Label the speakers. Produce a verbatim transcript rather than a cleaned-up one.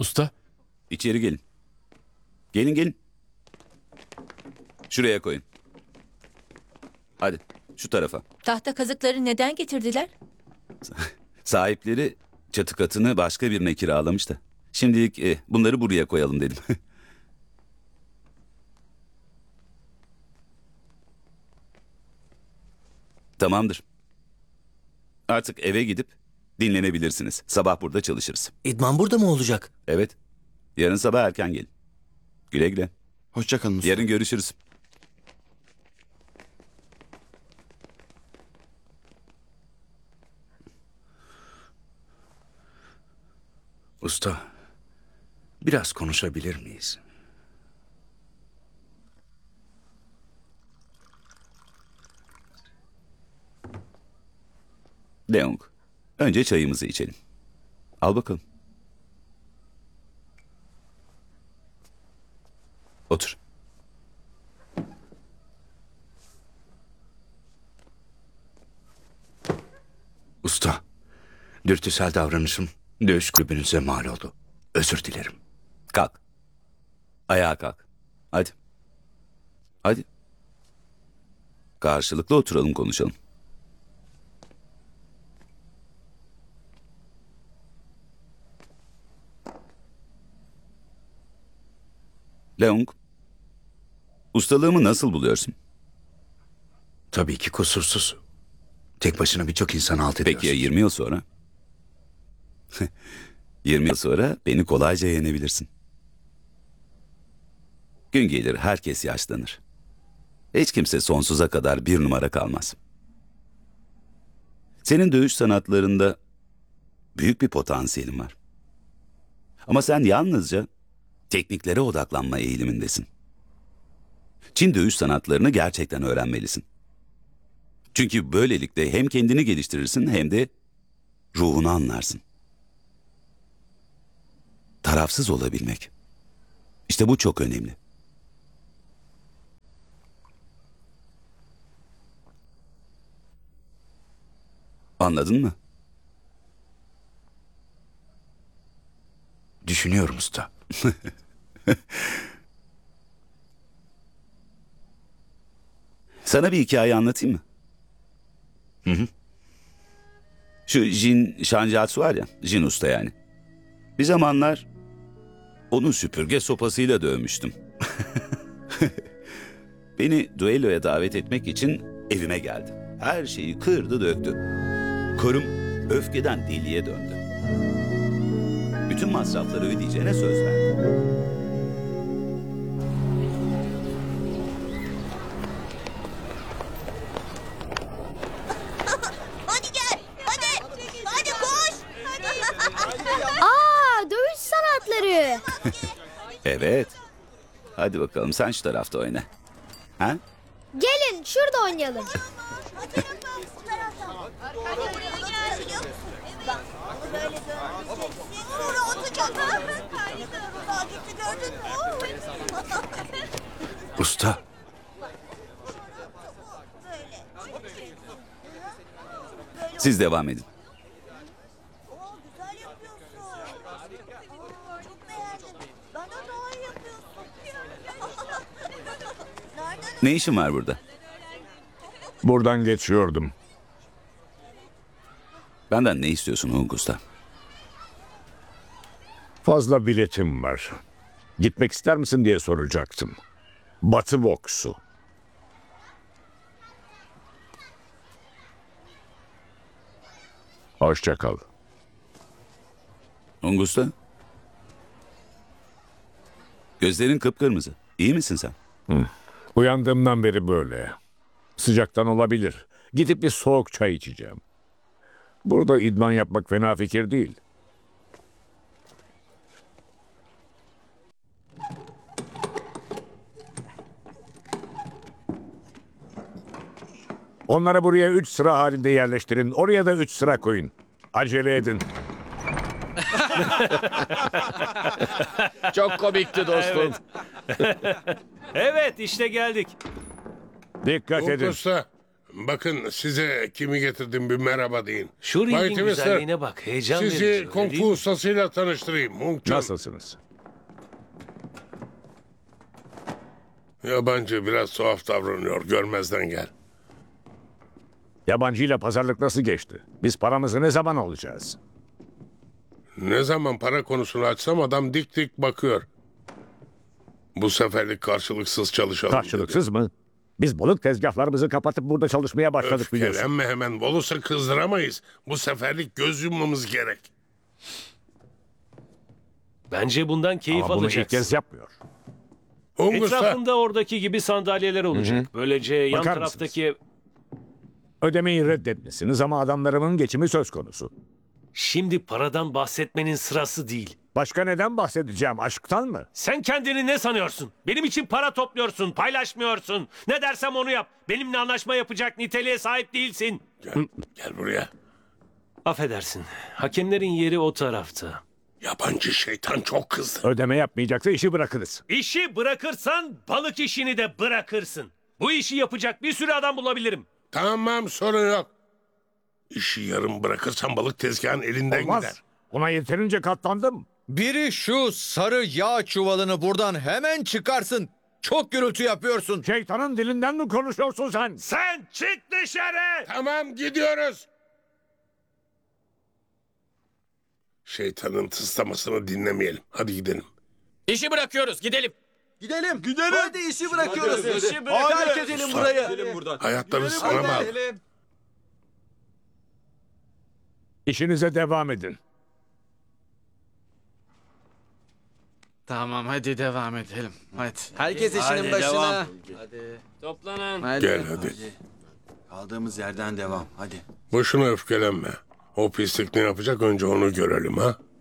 Speaker 1: Usta,
Speaker 2: İçeri gelin. Gelin gelin. Şuraya koyun. Hadi şu tarafa.
Speaker 3: Tahta kazıkları neden getirdiler?
Speaker 2: Sahipleri çatı katını başka birine kiralamış da. Şimdilik e, bunları buraya koyalım dedim. Tamamdır. Artık eve gidip dinlenebilirsiniz. Sabah burada çalışırız.
Speaker 4: İdman burada mı olacak?
Speaker 2: Evet. Yarın sabah erken gelin. Güle güle.
Speaker 5: Hoşça kalın usta.
Speaker 2: Yarın görüşürüz.
Speaker 6: Usta, biraz konuşabilir miyiz?
Speaker 2: Leong, önce çayımızı içelim. Al bakalım. Otur.
Speaker 6: Usta, dürtüsel davranışım dövüş kulübünüze mal oldu. Özür dilerim.
Speaker 2: Kalk. Ayağa kalk. Hadi. Hadi. Karşılıklı oturalım konuşalım. Leong, ustalığımı nasıl buluyorsun?
Speaker 6: Tabii ki kusursuz. Tek başına birçok insan alt ediyorsun.
Speaker 2: Peki ya yirmi yıl sonra? yirmi yıl sonra beni kolayca yenebilirsin. Gün gelir herkes yaşlanır. Hiç kimse sonsuza kadar bir numara kalmaz. Senin dövüş sanatlarında büyük bir potansiyelin var. Ama sen yalnızca tekniklere odaklanma eğilimindesin. Çin dövüş sanatlarını gerçekten öğrenmelisin. Çünkü böylelikle hem kendini geliştirirsin hem de ruhunu anlarsın. Tarafsız olabilmek. İşte bu çok önemli. Anladın mı?
Speaker 6: Düşünüyorum usta.
Speaker 2: Sana bir hikaye anlatayım mı?
Speaker 6: Hı hı.
Speaker 2: Şu Jin Shanjatsu var ya, Jin Usta yani. Bir zamanlar onu süpürge sopasıyla dövmüştüm. Beni düelloya davet etmek için evime geldi. Her şeyi kırdı döktü. Karım öfkeden deliye döndü. Bütün masrafları ödeyeceğine söz verdi.
Speaker 7: Hadi gel. Hadi. Hadi koş.
Speaker 8: Aa, dövüş sanatları.
Speaker 2: Evet. Hadi bakalım sen şu tarafta oyna. Ha?
Speaker 8: Gelin şurada oynayalım.
Speaker 7: Böyle döndüreceksin. Sonra atacaksın. Takipçi gördün mü?
Speaker 6: Usta,
Speaker 2: Siz devam edin.
Speaker 7: Oo, güzel yapıyorsun. Aa, çok beğendim. Bana daha iyi yapıyorsun. Nereden
Speaker 2: Ne işin var burada?
Speaker 9: Buradan geçiyordum.
Speaker 2: Benden ne istiyorsun Hung Usta?
Speaker 9: Fazla biletim var. Gitmek ister misin diye soracaktım. Batı boksu. Hoşça kal.
Speaker 2: Hung Usta? Gözlerin kıpkırmızı. İyi misin sen?
Speaker 9: Uyandığımdan beri böyle. Sıcaktan olabilir. Gidip bir soğuk çay içeceğim. Burada idman yapmak fena fikir değil. Onları buraya üç sıra halinde yerleştirin. Oraya da üç sıra koyun. Acele edin.
Speaker 1: çok komikti dostum.
Speaker 10: Evet işte geldik.
Speaker 9: Dikkat edin.
Speaker 11: Usta,
Speaker 1: bakın size kimi getirdim bir merhaba deyin.
Speaker 4: Şu
Speaker 1: Bay
Speaker 4: ringin
Speaker 1: Twister,
Speaker 4: güzelliğine bak. Heyecan verici.
Speaker 1: Sizi
Speaker 4: öyle
Speaker 1: Kung
Speaker 4: değil
Speaker 1: Fu
Speaker 4: mi?
Speaker 1: ustasıyla tanıştırayım. Hung Chan.
Speaker 9: Nasılsınız?
Speaker 1: Yabancı biraz tuhaf davranıyor. Görmezden gel.
Speaker 9: Yabancıyla pazarlık nasıl geçti? Biz paramızı ne zaman alacağız?
Speaker 1: Ne zaman para konusunu açsam adam dik dik bakıyor. Bu seferlik karşılıksız çalışalım.
Speaker 9: Karşılıksız mı? Biz balık tezgahlarımızı kapatıp burada çalışmaya
Speaker 1: dedi.
Speaker 9: başladık biliyorsun.
Speaker 1: Öfkelenme hemen. Volus'a kızdıramayız. Bu seferlik göz yummamız gerek.
Speaker 4: Bence bundan keyif
Speaker 9: Ama bunu ilk
Speaker 4: alacaksın.
Speaker 9: kez yapmıyor.
Speaker 1: Hung Usta.
Speaker 4: Etrafında oradaki gibi sandalyeler olacak. Böylece yan
Speaker 9: Bakar
Speaker 4: taraftaki ev...
Speaker 9: Ödemeyi reddetmişsiniz ama adamlarımın geçimi söz konusu.
Speaker 4: Şimdi paradan bahsetmenin sırası değil.
Speaker 9: Başka neden bahsedeceğim? Aşktan mı?
Speaker 4: Sen kendini ne sanıyorsun? Benim için para topluyorsun, paylaşmıyorsun. Ne dersem onu yap. Benimle anlaşma yapacak niteliğe sahip değilsin.
Speaker 1: Gel, gel buraya.
Speaker 4: Affedersin. Hakemlerin yeri o tarafta.
Speaker 1: Yabancı şeytan çok kızdı.
Speaker 9: Ödeme yapmayacaksa işi bırakırız.
Speaker 4: İşi bırakırsan balık işini de bırakırsın. Bu işi yapacak bir sürü adam bulabilirim.
Speaker 1: Tamam, sorun yok. İşi yarım bırakırsan balık tezgahın elinden
Speaker 9: Olmaz.
Speaker 1: gider.
Speaker 9: Buna yeterince katlandım.
Speaker 5: Biri şu sarı yağ çuvalını buradan hemen çıkarsın. Çok gürültü yapıyorsun.
Speaker 9: Şeytanın dilinden mi konuşuyorsun sen?
Speaker 4: Sen çık dışarı!
Speaker 1: Tamam, gidiyoruz. Şeytanın tıslamasını dinlemeyelim. Hadi gidelim.
Speaker 10: İşi bırakıyoruz. Gidelim.
Speaker 5: Gidelim. Gidelim. Hadi işi bırakıyoruz.
Speaker 10: İşi bırak.
Speaker 5: Terk edelim burayı.
Speaker 1: Hayatları sana bağlı.
Speaker 9: İşinize devam edin.
Speaker 10: Tamam hadi devam edelim. Hadi.
Speaker 5: Herkes işinin başına.
Speaker 10: Toplanın.
Speaker 5: Hadi.
Speaker 1: Gel hadi.
Speaker 5: Kaldığımız yerden devam. Hadi.
Speaker 1: Boşuna öfkelenme. O pislik ne yapacak önce onu görelim ha.